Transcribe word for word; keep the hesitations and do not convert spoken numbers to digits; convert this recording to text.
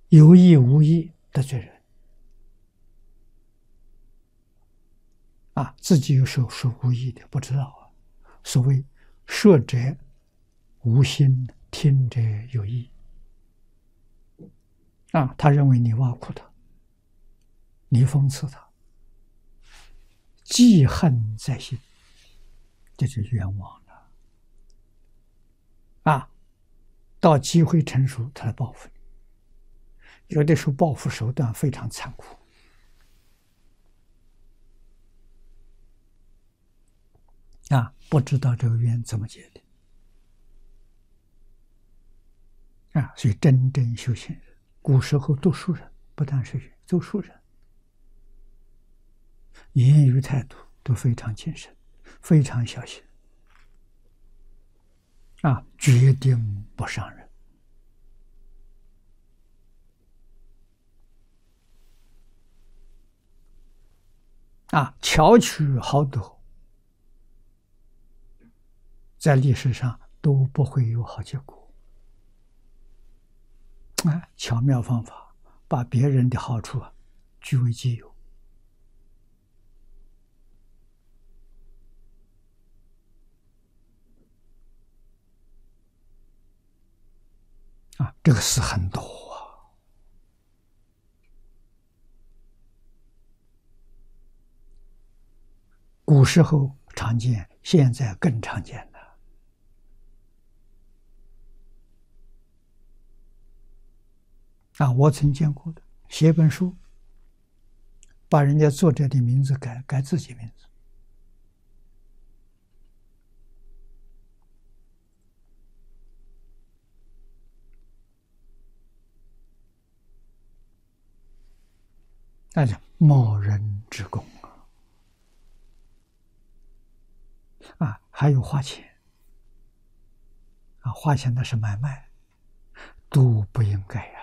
有意无意得罪人啊，自己有时候是无意的，不知道啊。所谓说者无心，听者有意啊。他认为你挖苦他，你讽刺他，记恨在心，这就冤枉了啊。到机会成熟，他来报复你。有的时候报复手段非常残酷啊，不知道这个冤怎么结的啊。所以真正修行人，古时候读书人，不但是读书人，言语态度都非常谨慎，非常小心啊，决定不伤人啊。巧取豪夺，在历史上都不会有好结果啊。巧妙方法，把别人的好处啊据为己有啊，这个事很多古时候常见，现在更常见了啊！我曾见过的，写本书，把人家作者的名字改改自己名字那叫冒人之功啊！还有花钱啊，花钱那是买卖，都不应该呀、